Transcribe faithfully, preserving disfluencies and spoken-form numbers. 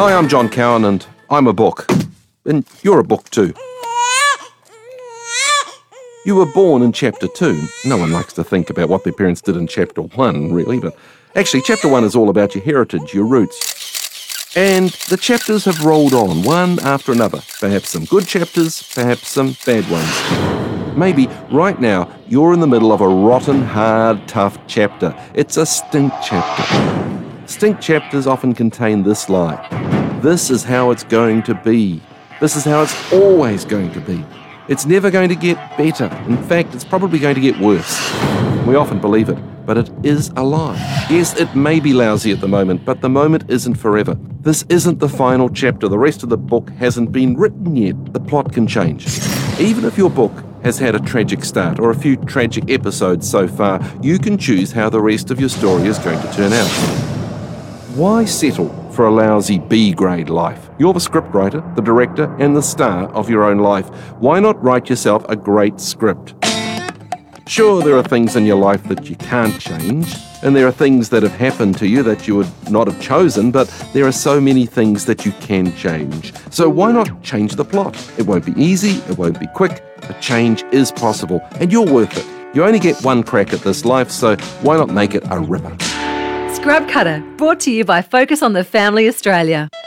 Hi, I'm John Cowan and I'm a book. And you're a book too. You were born in chapter two. No one likes to think about what their parents did in chapter one, really, but actually chapter one is all about your heritage, your roots. And the chapters have rolled on, one after another. Perhaps some good chapters, perhaps some bad ones. Maybe right now you're in the middle of a rotten, hard, tough chapter. It's a stink chapter. Stink chapters often contain this lie. This is how it's going to be. This is how it's always going to be. It's never going to get better. In fact, it's probably going to get worse. We often believe it, but it is a lie. Yes, it may be lousy at the moment, but the moment isn't forever. This isn't the final chapter. The rest of the book hasn't been written yet. The plot can change. Even if your book has had a tragic start or a few tragic episodes so far, you can choose how the rest of your story is going to turn out. Why settle for a lousy B-grade life? You're the scriptwriter, the director, and the star of your own life. Why not write yourself a great script? Sure, there are things in your life that you can't change, and there are things that have happened to you that you would not have chosen, but there are so many things that you can change. So why not change the plot? It won't be easy, it won't be quick, but change is possible, and you're worth it. You only get one crack at this life, so why not make it a ripper? Scrub Cutter, brought to you by Focus on the Family Australia.